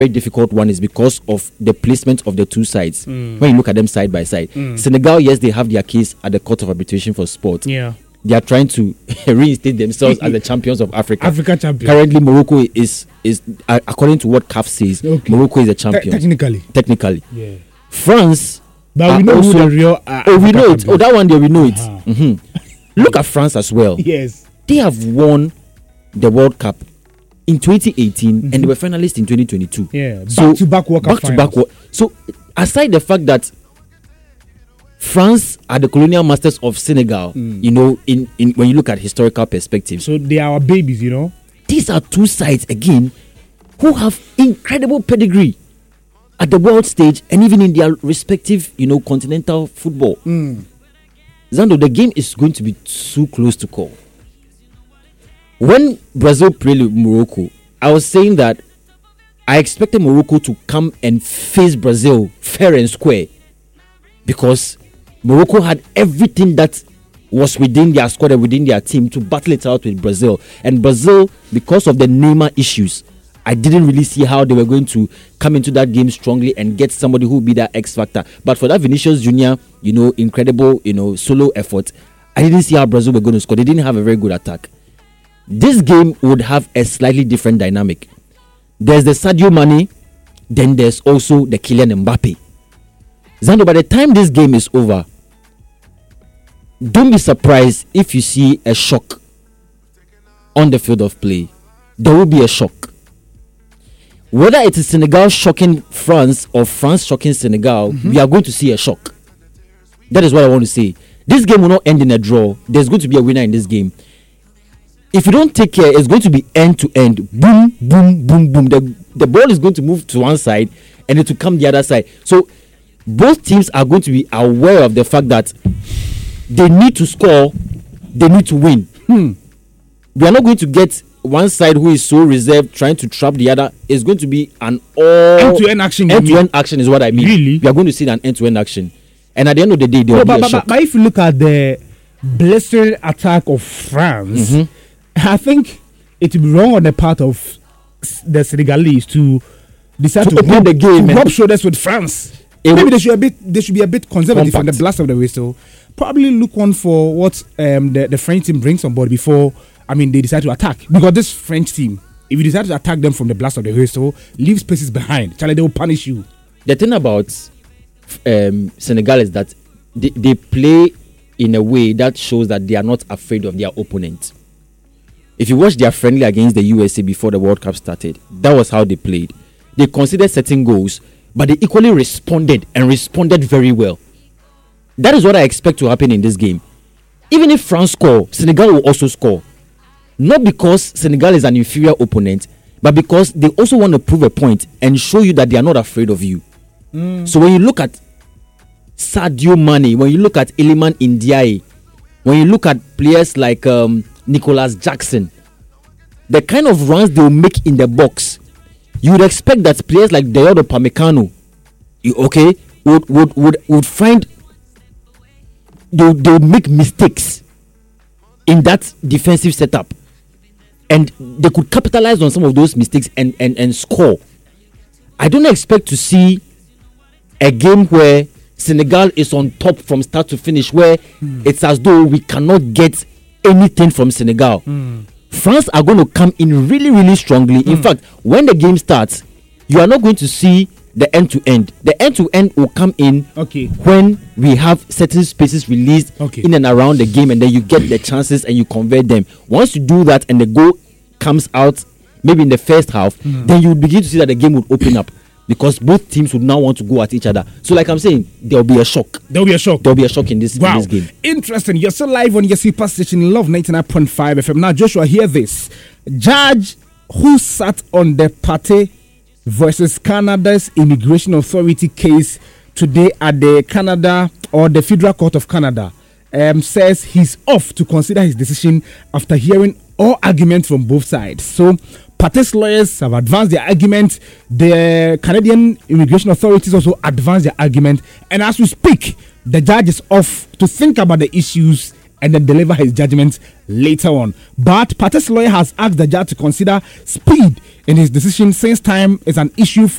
very difficult one is because of the placement of the two sides. When you look at them side by side, Senegal, yes, they have their case at the Court of Arbitration for Sport. Yeah. They are trying to reinstate themselves as the champions of Africa. Africa champion. Currently, Morocco is according to what CAF says, Morocco is a champion. Technically. Yeah. France. But we know also, who the real. we know it. Oh, that one there, we know it. Look at France as well. Yes. They have won the World Cup in 2018 and they were finalists in 2022. Yeah. So back-to-back World Cup finals. So aside the fact that France are the colonial masters of Senegal, you know, in when you look at historical perspective. So they are our babies, you know. These are two sides again who have incredible pedigree at the world stage and even in their respective, you know, continental football. Zando, the game is going to be too close to call. When Brazil played with Morocco, I was saying that I expected Morocco to come and face Brazil fair and square because Morocco had everything that was within their squad and within their team to battle it out with Brazil. And Brazil, because of the Neymar issues, I didn't really see how they were going to come into that game strongly and get somebody who would be that X factor. But for that Vinicius Junior, you know, incredible, you know, solo effort, I didn't see how Brazil were going to score. They didn't have a very good attack. This game would have a slightly different dynamic. There's the Sadio Mane, then there's also the Kylian Mbappe. Zando, by the time this game is over, don't be surprised if you see a shock on the field of play. There will be a shock. Whether it is Senegal shocking France or France shocking Senegal, we are going to see a shock. That is what I want to say. This game will not end in a draw. There's going to be a winner in this game. If you don't take care, it's going to be end to end. Boom, boom, boom, boom. The ball is going to move to one side and it will come the other side. So both teams are going to be aware of the fact that they need to score, they need to win. We are not going to get one side who is so reserved trying to trap the other. It's going to be an all end-to-end action. End-to-end action is what I mean. Really? We are going to see an end-to-end action. And at the end of the day, there will be a shock. But if you look at the blistering attack of France, I think it would be wrong on the part of the Senegalese to decide to open the game to rub shoulders with France. Maybe they should be a bit conservative on the blast of the whistle. Probably look on for what the French team brings on board before they decide to attack. Because this French team, if you decide to attack them from the blast of the whistle, leave spaces behind. Charlie, they will punish you. The thing about Senegal is that they play in a way that shows that they are not afraid of their opponent. If you watch their friendly against the USA before the World Cup started, that was how they played. They considered certain goals, but they equally responded very well. That is what I expect to happen in this game. Even if France score, Senegal will also score. Not because Senegal is an inferior opponent, but because they also want to prove a point and show you that they are not afraid of you. So when you look at Sadio Mane, when you look at Iliman Ndiaye, when you look at players like Nicolas Jackson, the kind of runs they will make in the box, you would expect that players like Dayot Upamecano, would find they would make mistakes in that defensive setup, and they could capitalize on some of those mistakes and score. I don't expect to see a game where Senegal is on top from start to finish, where it's as though we cannot get anything from Senegal. France are going to come in really, really strongly. In fact, when the game starts, you are not going to see the end-to-end. The end-to-end will come in when we have certain spaces released in and around the game, and then you get the chances and you convert them. Once you do that and the goal comes out, maybe in the first half, then you will begin to see that the game will open up, because both teams would now want to go at each other. So like I'm saying, there will be a shock. There will be a shock in this game. Interesting. You're still live on your super station, Love 99.5 FM. Now, Joshua, hear this. Judge who sat on the Partey versus Canada's Immigration Authority case today at the Canada or the Federal Court of Canada says he's off to consider his decision after hearing all arguments from both sides. So Partey's lawyers have advanced their argument. The Canadian Immigration Authorities also advanced their argument. And as we speak, the judge is off to think about the issues and then deliver his judgment later on. But Partey's lawyer has asked the judge to consider speed in his decision since time is an issue for